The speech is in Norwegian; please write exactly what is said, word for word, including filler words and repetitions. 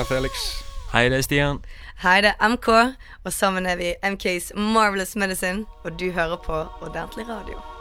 er Felix. Hei, det er Stian. Hei, det er M K, og sammen er vi M K's Marvelous Medicine, og du hører på Ordentlig Radio.